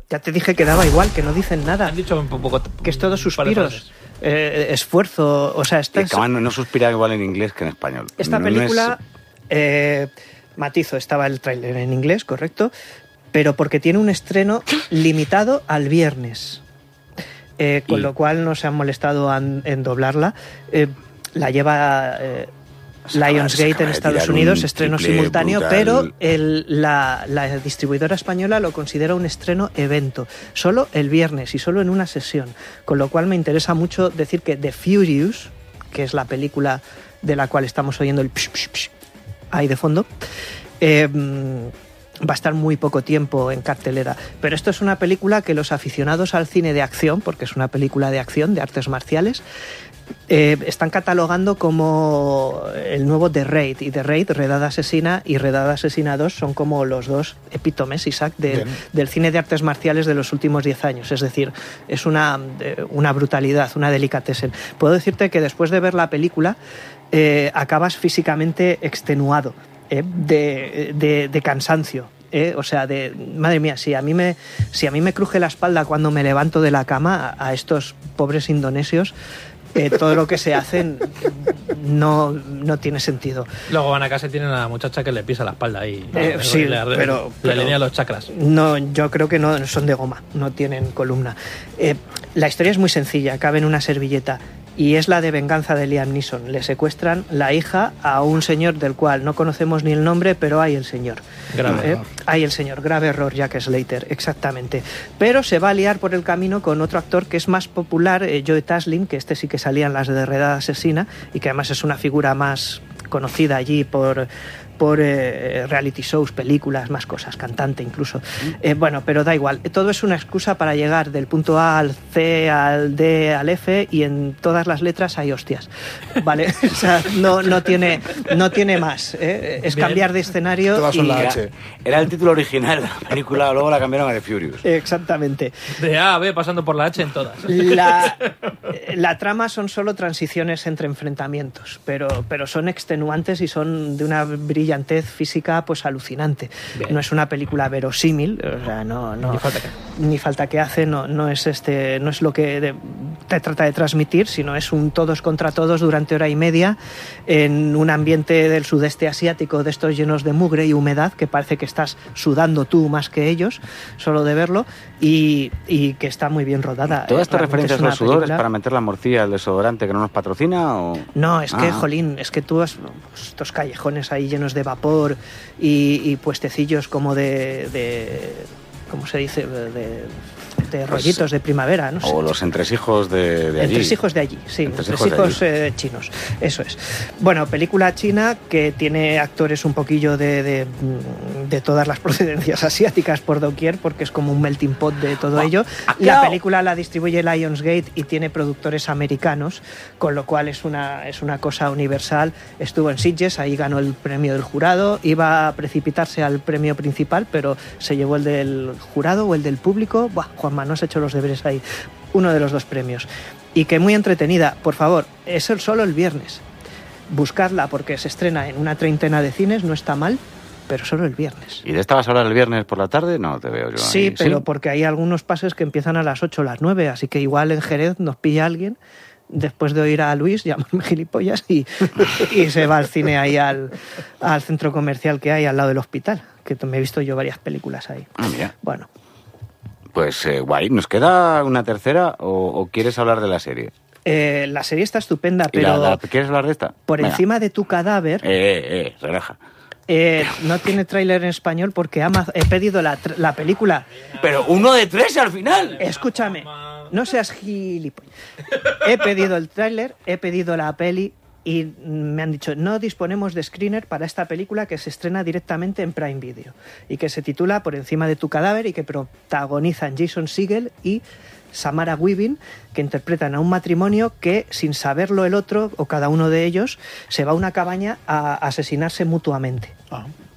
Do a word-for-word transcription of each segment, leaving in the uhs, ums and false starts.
Ya te dije que daba igual, que no dicen nada. Han dicho un poco... Que es todo suspiros, eh, esfuerzo, o sea... Esta y es... que no, no suspira igual en inglés que en español. Esta no, película, no es... eh, matizo, estaba el tráiler en inglés, correcto, pero porque tiene un estreno limitado al viernes, eh, con y... lo cual no se han molestado en, en doblarla. Eh, la lleva... Eh, Lionsgate en Estados Unidos, estreno simultáneo, brutal. Pero el, la, la distribuidora española lo considera un estreno evento, solo el viernes y solo en una sesión, con lo cual me interesa mucho decir que The Furious, que es la película de la cual estamos oyendo el psh, psh, psh, ahí de fondo, eh, va a estar muy poco tiempo en cartelera, pero esto es una película que los aficionados al cine de acción, porque es una película de acción, de artes marciales, Eh, están catalogando como el nuevo The Raid, y The Raid, Redada Asesina y Redada Asesina dos son como los dos epítomes, Isaac, de, del cine de artes marciales de los últimos diez años. Es decir, es una, una brutalidad, una delicatessen. Puedo decirte que después de ver la película eh, acabas físicamente extenuado, eh, de, de, de cansancio. Eh, o sea, de madre mía, si a mí me si a mí me cruje la espalda cuando me levanto de la cama, a, a estos pobres indonesios, Eh, todo lo que se hacen no, no tiene sentido. Luego van a casa y tienen a la muchacha que le pisa la espalda ahí. Eh, ¿no? sí, le, pero, le pero alinea los chakras. No, yo creo que no son de goma, no tienen columna. Eh, la historia es muy sencilla, cabe en una servilleta. Y es la de venganza de Liam Neeson. Le secuestran la hija a un señor del cual no conocemos ni el nombre, pero hay el señor. Grave ¿Eh? error. Hay el señor, grave error, Jack Slater, exactamente. Pero se va a liar por el camino con otro actor que es más popular, eh, Joe Taslim, que este sí que salía en las de Redada Asesina, y que además es una figura más conocida allí por... por eh, reality shows, películas, más cosas, cantante incluso. Eh, bueno, pero da igual. Todo es una excusa para llegar del punto A al C, al D, al F, y en todas las letras hay hostias. ¿Vale? O sea, no, no, tiene, no tiene más. ¿eh? Es Bien. Cambiar de escenario. Todas son y... la Era, H. era el título original de la película, luego la cambiaron a The Furious. Exactamente. De A a B pasando por la H en todas. La, la trama son solo transiciones entre enfrentamientos, pero, pero son extenuantes y son de una brillantez física pues alucinante. Bien. No es una película verosímil, o sea, no, no ni falta que, ni falta que hace, no, no es este, no es lo que de, te trata de transmitir, sino es un todos contra todos durante hora y media en un ambiente del sudeste asiático de estos llenos de mugre y humedad que parece que estás sudando tú más que ellos, solo de verlo, y, y que está muy bien rodada. ¿Todas estas referencias a los sudores película... para meter la morcilla al desodorante que no nos patrocina? O... No, es que, ah. jolín, es que tú has pues, estos callejones ahí llenos de vapor y, y puestecillos como de, de ¿cómo se dice? de, de rollitos pues, de primavera, no sé. O los entresijos de, de allí. Entresijos de allí, sí, entresijos, entresijos de allí. Eh, chinos, eso es. Bueno, película china que tiene actores un poquillo de, de, de todas las procedencias asiáticas por doquier, porque es como un melting pot de todo oh, ello. La película la distribuye Lionsgate y tiene productores americanos, con lo cual es una, es una cosa universal. Estuvo en Sitges, ahí ganó el premio del jurado, iba a precipitarse al premio principal, pero se llevó el del jurado o el del público. Buah, Juanma, no has hecho los deberes ahí. Uno de los dos premios. Y que muy entretenida, por favor, es el solo el viernes. Buscadla porque se estrena en una treintena de cines, no está mal, pero solo el viernes. ¿Y de esta vas a hablar el viernes por la tarde? No te veo yo. Sí, ahí. pero ¿Sí? porque hay algunos pases que empiezan a las ocho o las nueve, así que igual en Jerez nos pilla alguien después de oír a Luis, llamarme gilipollas, y, y se va al cine ahí al, al centro comercial que hay al lado del hospital, que me he visto yo varias películas ahí. Ah, mira. Bueno. Pues eh, guay, ¿nos queda una tercera o, o quieres hablar de la serie? Eh, la serie está estupenda, pero... La, la, ¿Quieres hablar de esta? Por Venga. Encima de tu cadáver... Eh, eh, eh, relaja. Eh, no tiene tráiler en español porque Amazon, he pedido la, la película... Pero uno de tres al final. Escúchame, no seas gilipollas. He pedido el tráiler, he pedido la peli... Y me han dicho, no disponemos de screener para esta película que se estrena directamente en Prime Video y que se titula Por encima de tu cadáver y que protagonizan Jason Segel y Samara Weaving, que interpretan a un matrimonio que, sin saberlo el otro o cada uno de ellos, se va a una cabaña a asesinarse mutuamente. Ah.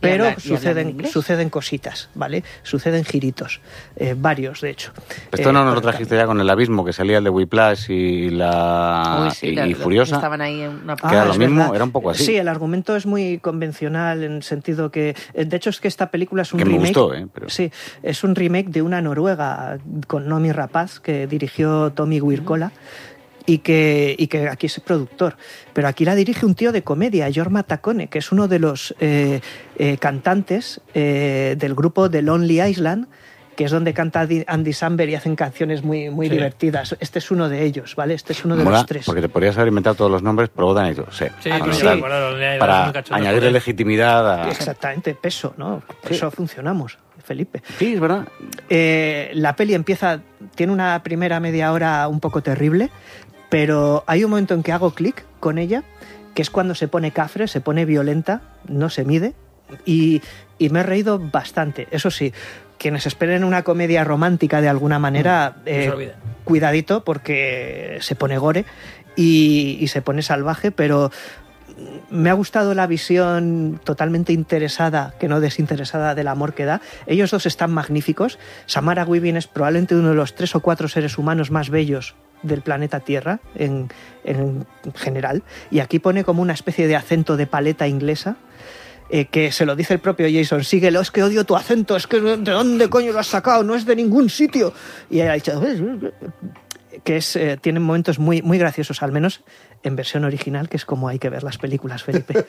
pero habla- y hablan en suceden, inglés? suceden cositas, ¿vale? Suceden giritos, eh, varios de hecho. Esto Eh, no nos por lo el trajiste camino. ya con el abismo, que salía el de Whiplash y la Uy, sí, y, la- y la- Furiosa. Estaban ahí en una... que era lo es mismo, verdad. era un poco así. Sí, el argumento es muy convencional en el sentido que, eh, de hecho, es que esta película es un Que me remake. gustó, ¿eh? Pero- Sí, es un remake de una noruega con Nomi Rapaz que dirigió Tommy Wirkola. Y que, y que aquí es productor. Pero aquí la dirige un tío de comedia, Jorma Taccone, que es uno de los eh, eh, cantantes eh, del grupo The Lonely Island, que es donde canta Andy- Andy Samberg y hacen canciones muy, muy Sí. divertidas. Este es uno de ellos, ¿vale? Este es uno de Mola, los tres. porque te podrías haber inventado todos los nombres, pero Bodan y tú. Sí, Sí, Cuando pero sí. tal, sí, bueno, los leí, para muy cachondos, añadirle joder. legitimidad a... Exactamente, peso, ¿no? Por Sí. eso funcionamos, Felipe. Sí, es verdad. Eh, la peli empieza, tiene una primera media hora un poco terrible, pero hay un momento en que hago clic con ella, que es cuando se pone cafre, se pone violenta, no se mide, y, y me he reído bastante. Eso sí, quienes esperen una comedia romántica de alguna manera, No se eh, olviden. cuidadito porque se pone gore y, y se pone salvaje, pero me ha gustado la visión totalmente interesada, que no desinteresada, del amor que da. Ellos dos están magníficos. Samara Weaving es probablemente uno de los tres o cuatro seres humanos más bellos del planeta Tierra en, en general. Y aquí pone como una especie de acento de paleta inglesa. Eh, que se lo dice el propio Jason, síguelo, es que odio tu acento, es que ¿de dónde coño lo has sacado? No es de ningún sitio. Y ella ha dicho, que es, eh, tienen momentos muy, muy graciosos, al menos en versión original, que es como hay que ver las películas, Felipe.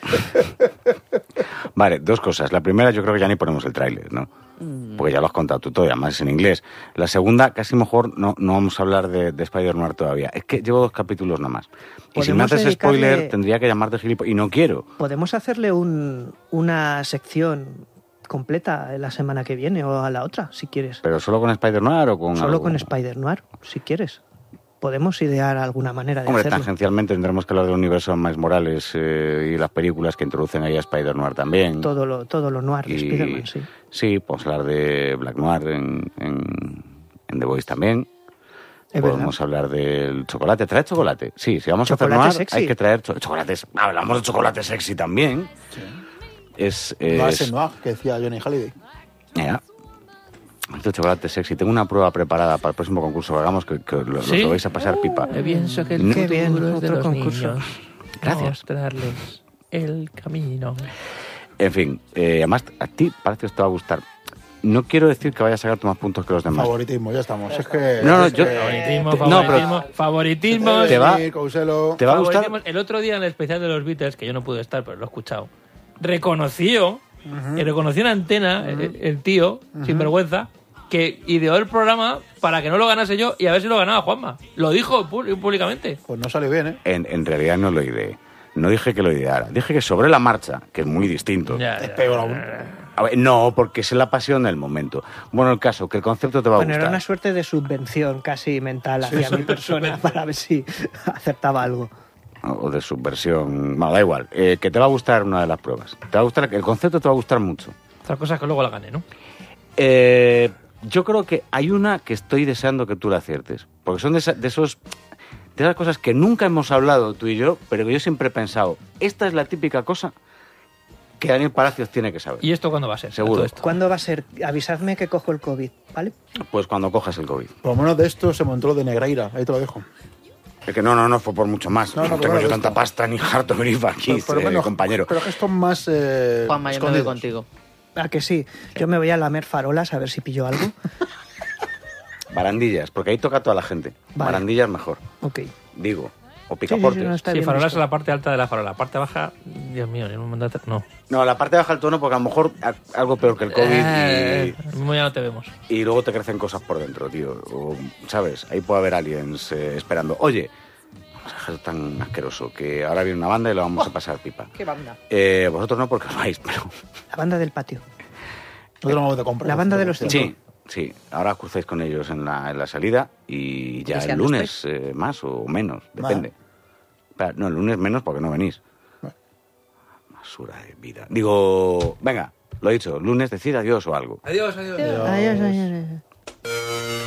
Vale, dos cosas. La primera, yo creo que ya ni ponemos el tráiler, ¿no? Porque ya lo has contado tú todo, y además es en inglés. La segunda, casi mejor no, no vamos a hablar de, de Spider-Man todavía. Es que llevo dos capítulos nomás. Y si me Podemos haces dedicarle- spoiler, tendría que llamarte gilipollas. Y no quiero. Podemos hacerle un, una sección completa la semana que viene o a la otra, si quieres. Pero solo con Spider-Man o con Solo algo? con Spider-Noir, si quieres. Podemos idear alguna manera de Hombre, hacerlo. tangencialmente tendremos que hablar del universo de Miles Morales eh, y las películas que introducen ahí a Spider-Noir también. Todo lo, todo lo noir de Y- Spider-Man, sí. Sí, podemos hablar de Black Noir en, en, en The Voice también. Es Podemos hablar del chocolate. ¿Trae chocolate? Sí, si vamos a hacer Chocolate noir, sexy. hay que traer cho- chocolates. Hablamos de chocolate sexy también. Es, No es, ese noir que decía Johnny Halliday. Ya. Este chocolate sexy. Tengo una prueba preparada para el próximo concurso que hagamos que, que lo, ¿Sí? lo vais a pasar pipa. Yo pienso que el No. Qué futuro bien, es de otro los concurso. niños. Gracias. Mostrarles el camino. En fin, eh, además a ti parece que te va a gustar. No quiero decir que vayas a sacar tú más puntos que los demás. Favoritismo, ya estamos. Es que. No, no, es yo- que- Favoritismo, te- no, pero- favoritismo, favoritismo. Te va- Sí, Couselo. ¿Te va a gustar? Favoritismo. El otro día en el especial de los Beatles, que yo no pude estar, pero lo he escuchado, reconoció, y reconoció en antena, el, el tío, sin vergüenza, que ideó el programa para que no lo ganase yo y a ver si lo ganaba Juanma. Lo dijo pú- públicamente. Pues no salió bien, ¿eh? En, en realidad no lo ideé. No dije que lo ideara. Dije que sobre la marcha, que es muy distinto. Ya, Es ya. peor aún. A ver, no, porque es la pasión del momento. Bueno, el caso, que el concepto te va a Bueno, era gustar. una suerte de subvención casi mental hacia mi persona para ver si acertaba algo. O de subversión. Bueno, da igual. Eh, que te va a gustar una de las pruebas. Te va a gustar, el concepto te va a gustar mucho. Otra cosa es que luego la gané, ¿no? Eh, yo creo que hay una que estoy deseando que tú la aciertes. Porque son de, esa- de esos... De esas cosas que nunca hemos hablado tú y yo, pero que yo siempre he pensado, esta es la típica cosa que Daniel Palacios tiene que saber. ¿Y esto cuándo va a ser? Seguro. Todo esto. ¿Cuándo va a ser? Avisadme que cojo el COVID, ¿vale? Pues cuando cojas el COVID. Por lo menos de esto se montó lo de Negreira. Ahí te lo dejo. Es que no, no, no fue por mucho más. No, No, no, tengo pero yo bueno, tanta esto- pasta ni harto grifa aquí, Pero- pero eh, menos- compañero. Pero que esto es más. Eh, Juanma, yo me voy escondidos. contigo. ¿A que sí? Yo me voy a lamer farolas a ver si pillo algo. Barandillas, porque ahí toca a toda la gente. Vale. Barandillas mejor, Ok. digo. O Sí, sí, sí, picaportes. no, está Sí, bien farolas visto. es la parte alta de la farola. La parte baja, Dios mío, ni un momento no. No, la parte baja del tono, porque a lo mejor a- algo peor que el COVID Eh, mismo ya no te vemos. y, y luego te crecen cosas por dentro, tío. O, ¿sabes? Ahí puede haber aliens eh, esperando. Oye, vamos a dejar tan asqueroso que ahora viene una banda y lo vamos a pasar pipa. ¿Qué banda? Eh, vosotros no, porque os vais, pero... La banda del patio. Nosotros vamos de compra. La banda de los Sí, sí. Ahora os cruzáis con ellos en la, en la salida y ya ¿Quieres que el ande lunes eh, más o menos, depende. Espera, no, el lunes menos porque no venís. Vale. Basura de vida. Digo, venga, lo he dicho, lunes decid adiós o algo. Adiós, adiós. Adiós, adiós, adiós.